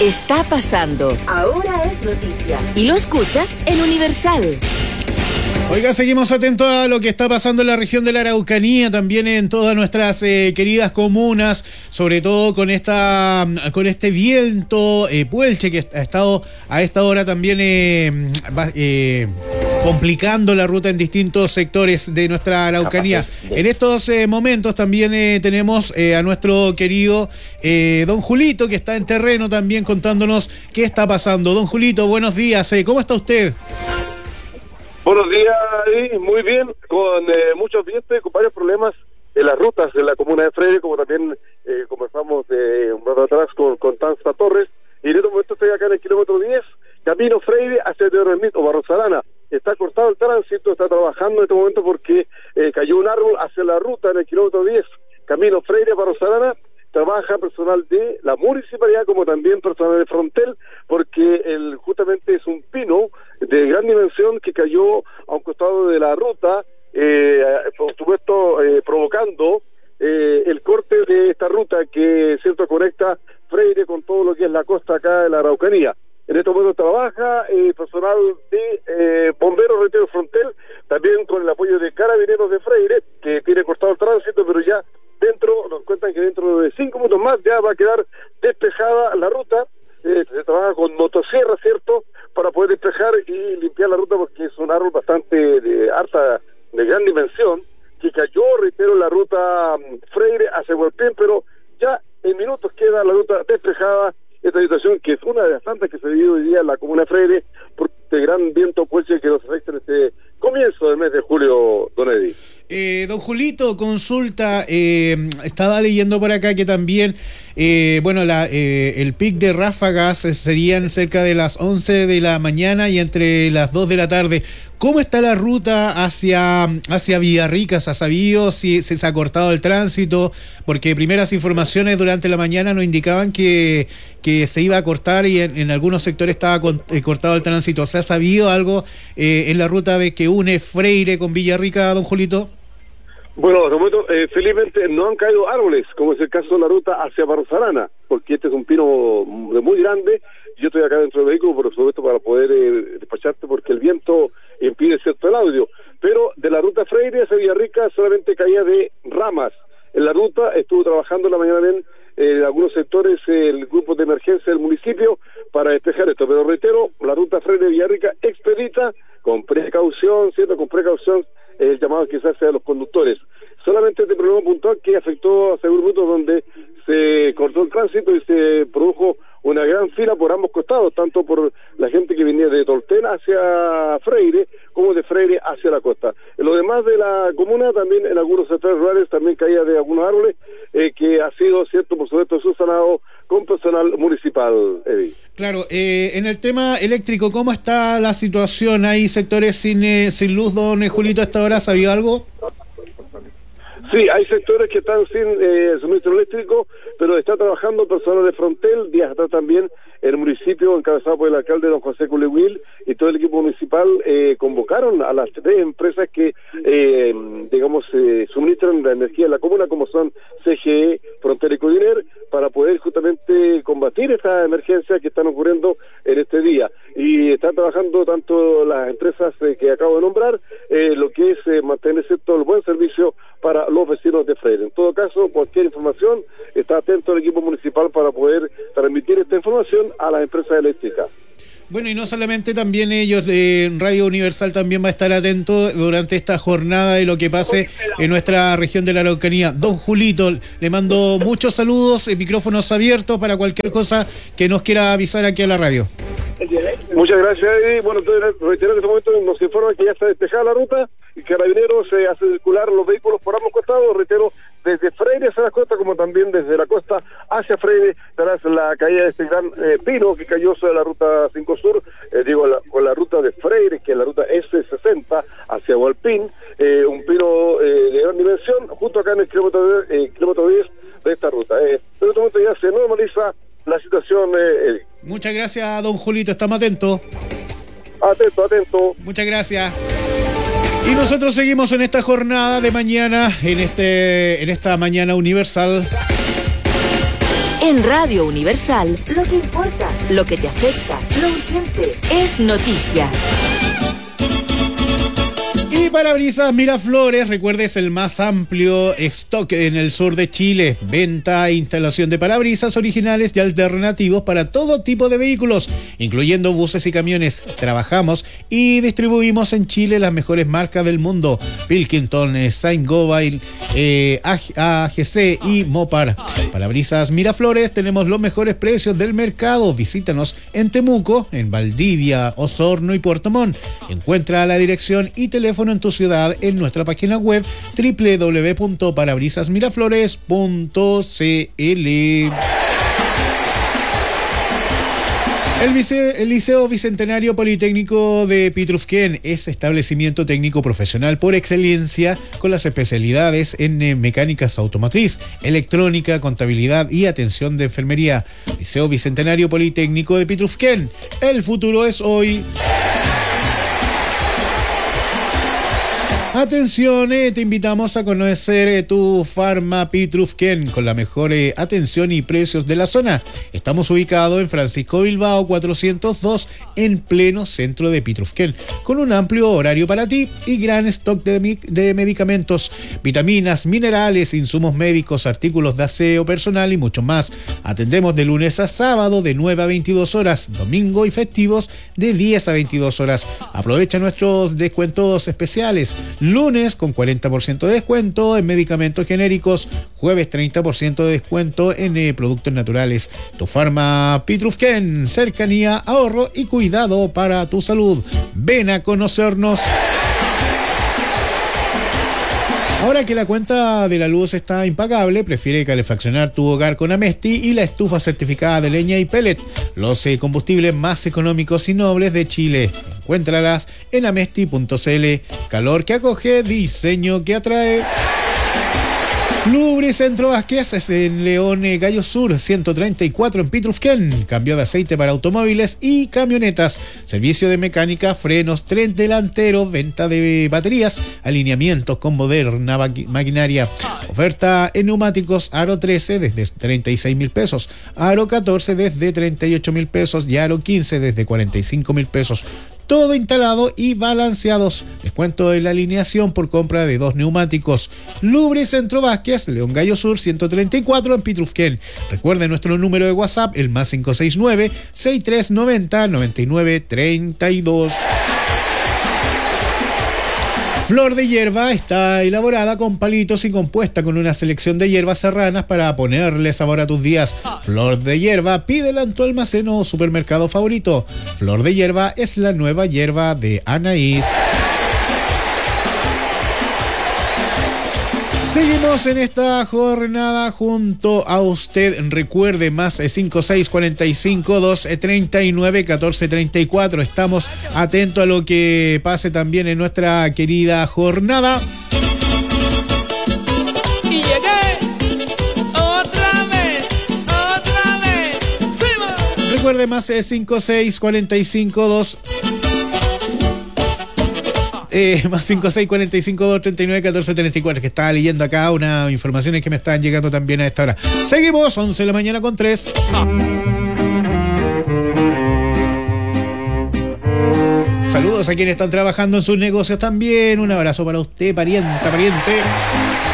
está pasando. Ahora es noticia. Y lo escuchas en Universal. Oiga, seguimos atentos a lo que está pasando en la región de la Araucanía, también en todas nuestras queridas comunas, sobre todo con este viento puelche que ha estado a esta hora también complicando la ruta en distintos sectores de nuestra Araucanía. En estos momentos también tenemos a nuestro querido don Julito, que está en terreno también contándonos qué está pasando. Don Julito, buenos días, ¿cómo está usted? Buenos días, muy bien, con muchos vientos y con varios problemas en las rutas de la comuna de Freire, como también conversamos un rato atrás con Constanza Torres, y en este momento estoy acá en el kilómetro 10, camino Freire hacia Teoremit o Barros Arana. Está cortado el tránsito, está trabajando en este momento porque cayó un árbol hacia la ruta en el kilómetro 10, camino Freire a Barros Arana. Trabaja personal de la municipalidad como también personal de Frontel, porque justamente es un pino de gran dimensión que cayó a un costado de la ruta, por supuesto provocando el corte de esta ruta que cierto conecta Freire con todo lo que es la costa acá de la Araucanía. En este momento trabaja personal de bomberos Retiro Frontel, también con el apoyo de carabineros de Freire, que tiene cortado el tránsito, pero ya nos cuentan que dentro de 5 minutos más ya va a quedar despejada la ruta. Se trabaja con motosierra, ¿cierto?, para poder despejar y limpiar la ruta, porque es un árbol bastante de gran dimensión, que cayó, reitero, la ruta Freire hacia Hualpén, pero ya en minutos queda la ruta despejada. Esta situación que es una de las tantas que se vive hoy día en la comuna de Freire, por este gran viento puelche que nos afecta en este comienzo del mes de julio, don Eddie. Don Julito, consulta, estaba leyendo por acá que también, el pic de ráfagas serían cerca de las 11 de la mañana y entre las 2 de la tarde. ¿Cómo está la ruta hacia Villarrica? ¿Se ha sabido si se ha cortado el tránsito? Porque primeras informaciones durante la mañana nos indicaban que se iba a cortar y en algunos sectores estaba cortado el tránsito. ¿Se ha sabido algo en la ruta que une Freire con Villarrica, don Julito? Bueno, de momento, felizmente no han caído árboles, como es el caso de la ruta hacia Barros Arana, porque este es un pino muy grande. Yo estoy acá dentro del vehículo, por supuesto, para poder despacharte, porque el viento impide cierto el audio. Pero de la ruta Freire hacia Villarrica solamente caía de ramas. En la ruta estuvo trabajando la mañana en algunos sectores el grupo de emergencia del municipio para despejar esto. Pero reitero, la ruta Freire-Villarrica expedita, con precaución, ¿cierto? Con precaución, el llamado que se hace a los conductores. Solamente este problema puntual que afectó a Seguro Bruto, donde se cortó el tránsito y se produjo una gran fila por ambos costados, tanto por la gente que venía de Tolten hacia Freire, como de Freire hacia la costa. En lo demás de la comuna, también en algunos sectores rurales, también caía de algunos árboles, que ha sido, cierto, por supuesto, subsanado con personal municipal, Eddie. Claro, en el tema eléctrico, ¿cómo está la situación? ¿Hay sectores sin luz, don Julito, hasta ahora? ¿Ha habido algo? Sí, hay sectores que están sin suministro eléctrico, pero está trabajando personal de Frontel. Días atrás también el municipio, encabezado por el alcalde don José Culehuil y todo el equipo municipal, convocaron a las 3 empresas que, suministran la energía en la comuna, como son CGE, Frontel y Codiner, para poder justamente combatir estas emergencias que están ocurriendo en este día. Y están trabajando tanto las empresas que acabo de nombrar, lo que es mantener todo el buen servicio para los vecinos de Freire. En todo caso, cualquier información, está atento el equipo municipal para poder transmitir esta información a las empresas eléctricas. Bueno, y no solamente también ellos, Radio Universal también va a estar atento durante esta jornada de lo que pase en nuestra región de la Araucanía. Don Julito, le mando muchos saludos, micrófonos abiertos para cualquier cosa que nos quiera avisar aquí a la radio. Muchas gracias, Eddie. Bueno, entonces, reitero que en este momento nos informa que ya está despejada la ruta y Carabineros hace circular los vehículos por ambos costados, reitero, desde Freire hacia la costa, como también desde la costa hacia Freire, tras la caída de este gran pino que cayó sobre la ruta 5 Sur, con la ruta de Freire, que es la ruta S60 hacia Hualpín, un pino de gran dimensión, justo acá en el kilómetro 10 de esta ruta. Pero en este momento ya se normaliza la situación. Muchas gracias, don Julito, estamos atentos. Atento. Muchas gracias. Y nosotros seguimos en esta jornada de mañana, en esta mañana universal. En Radio Universal, lo que importa, lo que te afecta, lo urgente, es noticia. Y Parabrisas Miraflores, recuerdes, el más amplio stock en el sur de Chile. Venta e instalación de parabrisas originales y alternativos para todo tipo de vehículos, incluyendo buses y camiones. Trabajamos y distribuimos en Chile las mejores marcas del mundo: Pilkington, Saint-Gobain, AGC y Mopar. Parabrisas Miraflores, tenemos los mejores precios del mercado. Visítanos en Temuco, en Valdivia, Osorno y Puerto Montt. Encuentra la dirección y teléfono en tu ciudad en nuestra página web www.parabrisasmiraflores.cl. El Liceo Bicentenario Politécnico de Pitrufquén es establecimiento técnico profesional por excelencia, con las especialidades en mecánicas automotriz, electrónica, contabilidad y atención de enfermería. Liceo Bicentenario Politécnico de Pitrufquén. El futuro es hoy. Atención, te invitamos a conocer tu Farma Pitrufquén con la mejor atención y precios de la zona. Estamos ubicados en Francisco Bilbao 402, en pleno centro de Pitrufquén, con un amplio horario para ti y gran stock de medicamentos, vitaminas, minerales, insumos médicos, artículos de aseo personal y mucho más. Atendemos de lunes a sábado de 9 a 22 horas, domingo y festivos de 10 a 22 horas. Aprovecha nuestros descuentos especiales. Lunes con 40% de descuento en medicamentos genéricos, jueves 30% de descuento en productos naturales. Tu Farma Pitrufquén, cercanía, ahorro y cuidado para tu salud. Ven a conocernos. Ahora que la cuenta de la luz está impagable, prefiere calefaccionar tu hogar con Amesti y la estufa certificada de leña y pellet, los combustibles más económicos y nobles de Chile. Encuéntralas en amesti.cl. Calor que acoge, diseño que atrae. Lubricentro Vázquez es en León Gallo Sur 134 en Pitrufquén. Cambio de aceite para automóviles y camionetas. Servicio de mecánica, frenos, tren delantero, venta de baterías, alineamientos con moderna maquinaria. Oferta en neumáticos Aro 13 desde 36.000 pesos, Aro 14 desde 38.000 pesos y Aro 15 desde 45.000 pesos. Todo instalado y balanceados. Descuento en la alineación por compra de 2 neumáticos. Lubricentro Vázquez, León Gallo Sur 134 en Pitrufquén. Recuerde nuestro número de WhatsApp, el más 569-6390-9932. Flor de hierba está elaborada con palitos y compuesta con una selección de hierbas serranas para ponerle sabor a tus días. Flor de hierba, pídela en tu almacén o supermercado favorito. Flor de hierba es la nueva hierba de Anaís. Seguimos en esta jornada junto a usted. Recuerde, más 5645 239 1434. Estamos atentos a lo que pase también en nuestra querida jornada. Y llegué otra vez. Sí, Recuerde, más 5645 2 más 5645 239 1434, que estaba leyendo acá unas informaciones que me estaban llegando también a esta hora. Seguimos, 11 de la mañana con 3. Saludos a quienes están trabajando en sus negocios también. Un abrazo para usted, pariente.